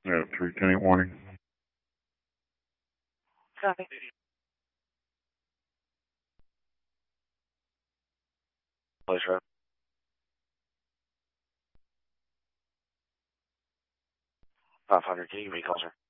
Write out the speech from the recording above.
Yeah, 310 warning. Copy. Place road. 500, can you recall, sir?